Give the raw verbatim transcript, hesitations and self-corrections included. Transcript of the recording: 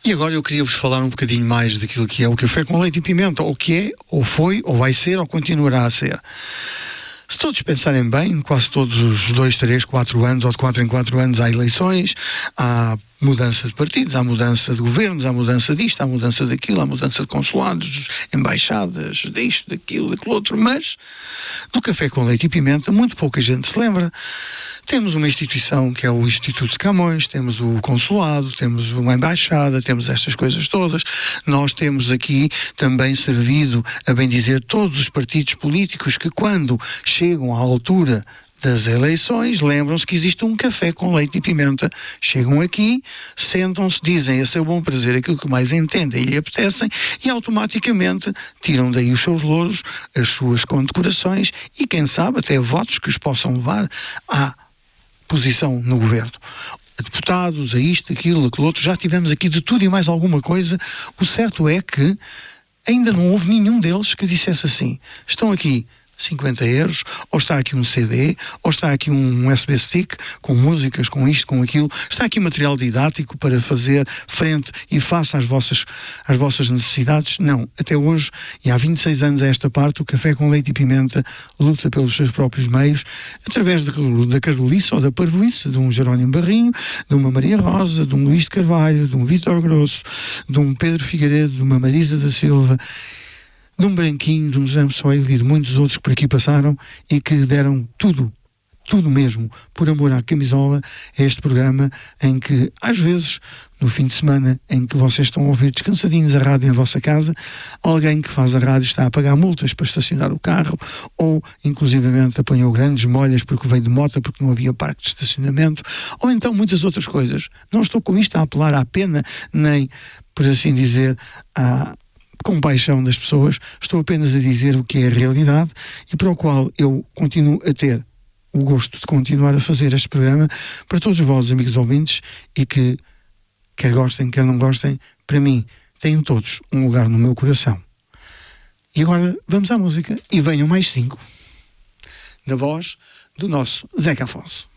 E agora eu queria vos falar um bocadinho mais daquilo que é o café com leite e pimenta, ou que é, ou foi, ou vai ser, ou continuará a ser. Se todos pensarem bem, quase todos os dois, três, quatro anos, ou de quatro em quatro anos há eleições, há mudança de partidos, há mudança de governos, há mudança disto, há mudança daquilo, há mudança de consulados, embaixadas, disto, daquilo, daquilo outro, mas do café com leite e pimenta muito pouca gente se lembra. Temos uma instituição que é o Instituto de Camões, temos o consulado, temos uma embaixada, temos estas coisas todas. Nós temos aqui também servido, a bem dizer, todos os partidos políticos que, quando chegam à altura das eleições, lembram-se que existe um café com leite e pimenta. Chegam aqui, sentam-se, dizem a seu bom prazer aquilo que mais entendem e lhe apetecem e automaticamente tiram daí os seus louros, as suas condecorações e, quem sabe, até votos que os possam levar à posição no governo. A deputados, a isto, aquilo, aquilo outro, já tivemos aqui de tudo e mais alguma coisa. O certo é que ainda não houve nenhum deles que dissesse assim: estão aqui cinquenta euros, ou está aqui um C D, ou está aqui um U S B stick com músicas, com isto, com aquilo, está aqui material didático para fazer frente e face às vossas, às vossas necessidades. Não, até hoje, e há vinte e seis anos a esta parte, o café com leite e pimenta luta pelos seus próprios meios, através da, da Carolice ou da Parvoíce, de um Jerónimo Barrinho, de uma Maria Rosa, de um Luís de Carvalho, de um Vítor Grosso, de um Pedro Figueiredo, de uma Marisa da Silva, de um Branquinho, de um José Moçoilo e de muitos outros que por aqui passaram e que deram tudo, tudo mesmo, por amor à camisola, a este programa em que, às vezes, no fim de semana, em que vocês estão a ouvir descansadinhos a rádio em vossa casa, alguém que faz a rádio está a pagar multas para estacionar o carro, ou, inclusivamente, apanhou grandes molhas porque veio de moto, porque não havia parque de estacionamento, ou então muitas outras coisas. Não estou com isto a apelar à pena, nem, por assim dizer, à compaixão das pessoas. Estou apenas a dizer o que é a realidade e para o qual eu continuo a ter o gosto de continuar a fazer este programa para todos vós, amigos ouvintes, e que, quer gostem, quer não gostem, para mim, têm todos um lugar no meu coração. E agora vamos à música e venham mais cinco, na voz do nosso Zeca Afonso.